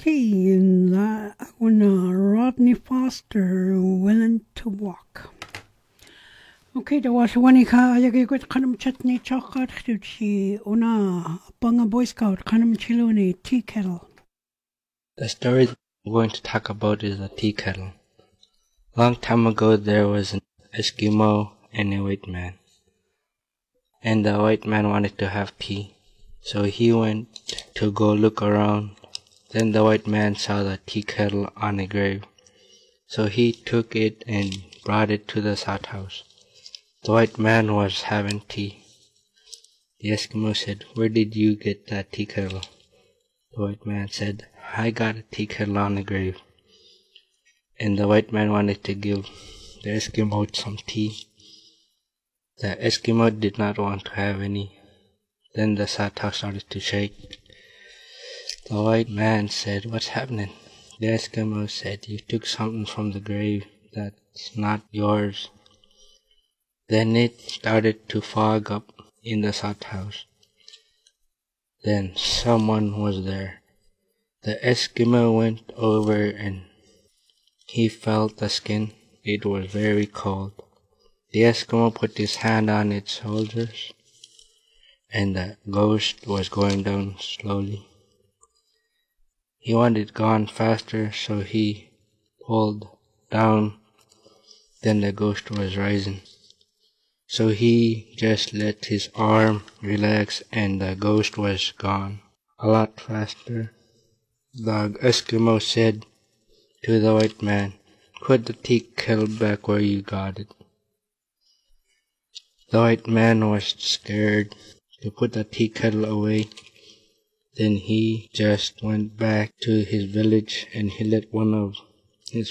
Okay, and when Rodney Foster willing to walk. Okay, there was one ka ayagay ko kanam chutney chocolate chi una panga Boy Scout kanam chiloni tea kettle. The story I'm going to talk about is a tea kettle. Long time ago there was an Eskimo and a white man. And the white man wanted to have tea. So he went to go look around. Then the white man saw the tea kettle on a grave. So he took it and brought it to the South house. The white man was having tea. The Eskimo said, "Where did you get that tea kettle?" The white man said, "I got a tea kettle on the grave." And the white man wanted to give the Eskimo some tea. The Eskimo did not want to have any. Then the South house started to shake. The white man said, "What's happening?" The Eskimo said, "You took something from the grave that's not yours." Then it started to fog up in the South house. Then someone was there. The Eskimo went over and he felt the skin. It was very cold. The Eskimo put his hand on its shoulders, and the ghost was going down slowly. He wanted it gone faster, so he pulled down. Then the ghost was rising. So he just let his arm relax, and the ghost was gone a lot faster. The Eskimo said to the white man, "Put the tea kettle back where you got it." The white man was scared to put the tea kettle away. Then he just went back to his village and he let one of